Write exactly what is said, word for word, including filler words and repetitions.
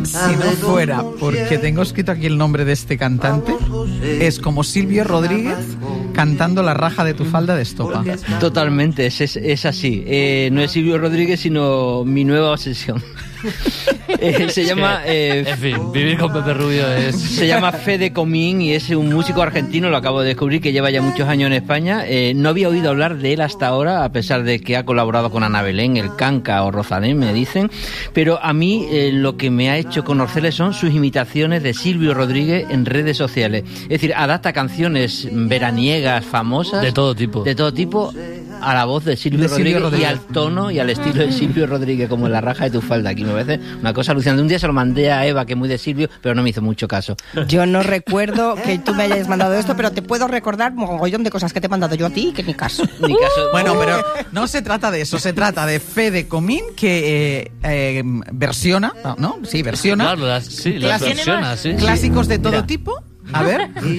Si no fuera porque tengo escrito aquí el nombre de este cantante, es como Silvio Rodríguez cantando La raja de tu falda de Estopa. Totalmente, es, es, es así. Eh, no es Silvio Rodríguez, sino mi nueva obsesión. eh, se llama... Eh, en fin, vivir con Pepe Rubio es... Se llama Fede Comín y es un músico argentino, lo acabo de descubrir, que lleva ya muchos años en España. Eh, no había oído hablar de él hasta ahora, a pesar de que ha colaborado con Ana Belén, El Canca o Rosalén, me dicen. Pero a mí eh, lo que me ha hecho conocerle son sus imitaciones de Silvio Rodríguez en redes sociales. Es decir, adapta canciones veraniegas, famosas... De todo tipo. De todo tipo... a la voz de Silvio, de Silvio Rodríguez, Rodríguez y al tono y al estilo de Silvio Rodríguez, como en La raja de tu falda. Aquí me parece una cosa alucinante. Un día se lo mandé a Eva, que es muy de Silvio, pero no me hizo mucho caso. Yo no recuerdo que tú me hayas mandado esto, pero te puedo recordar un mogollón de cosas que te he mandado yo a ti, que ni caso. Ni caso. Bueno, pero no se trata de eso, se trata de Fede Comín, que eh, eh, versiona, ¿no? Sí, versiona Claro, las, sí, las Clásicos- versiones, sí. clásicos de todo Mira. tipo. A ver.